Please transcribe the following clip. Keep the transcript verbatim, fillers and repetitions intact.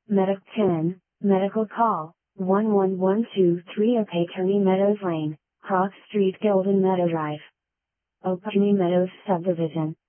Medic ten, Medical Call, one one one two three Opaterney Meadows Lane, Cross Street Gilden Meadow Drive. Opaterney Meadows Subdivision.